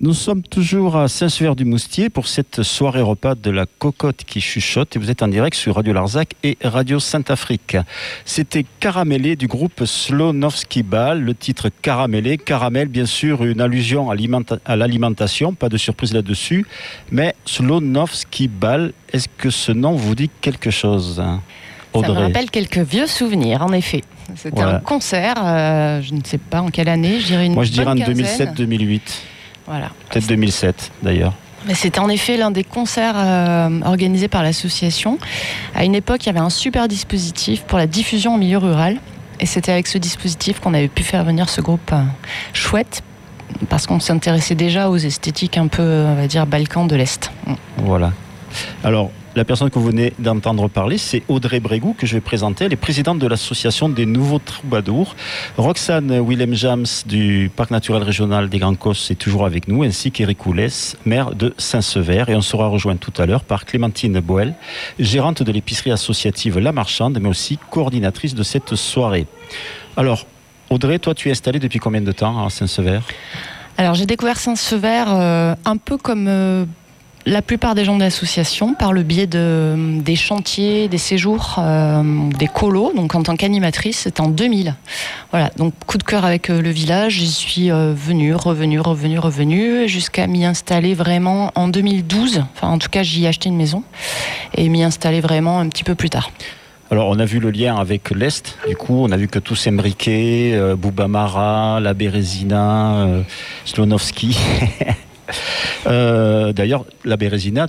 Nous sommes toujours à Saint-Sever-du-Moustier pour cette soirée repas de la cocotte qui chuchote et vous êtes en direct sur Radio Larzac et Radio Saint-Afrique. C'était Caramélé du groupe Slonovski Bal, le titre Caramélé. Caramel, bien sûr, une allusion à l'alimentation, pas de surprise là-dessus. Mais Slonovski Bal, est-ce que ce nom vous dit quelque chose, Audrey? Ça me rappelle quelques vieux souvenirs, en effet. C'était un concert, je ne sais pas en quelle année, Moi je dirais en 2007-2008. Voilà. Peut-être 2007 d'ailleurs. Mais c'était en effet l'un des concerts organisés par l'association. À une époque, il y avait un super dispositif pour la diffusion en milieu rural. Et c'était avec ce dispositif qu'on avait pu faire venir ce groupe chouette, parce qu'on s'intéressait déjà aux esthétiques un peu, on va dire, Balkans de l'Est. Voilà. Alors, la personne que vous venez d'entendre parler, c'est Audrey Brégou, que je vais présenter. Elle est présidente de l'association des Nouveaux Troubadours. Roxane Willem-Jams du Parc naturel régional des Grands Causses est toujours avec nous, ainsi qu'Éric Oulès, maire de Saint-Sever. Et on sera rejoint tout à l'heure par Clémentine Boel, gérante de l'épicerie associative La Marchande, mais aussi coordinatrice de cette soirée. Alors, Audrey, toi, tu es installée depuis combien de temps à Saint-Sever ? Alors, j'ai découvert Saint-Sever un peu comme la plupart des gens de l'association, par le biais des chantiers, des séjours, des colos. Donc en tant qu'animatrice, c'était en 2000. Voilà, donc coup de cœur avec le village. J'y suis revenue, jusqu'à m'y installer vraiment en 2012. Enfin, en tout cas, j'y ai acheté une maison et m'y installer vraiment un petit peu plus tard. Alors, on a vu le lien avec l'Est. Du coup, on a vu que tout s'imbriquait. Boubamara, la Bérésina, Slonovski. D'ailleurs, la Bérésina,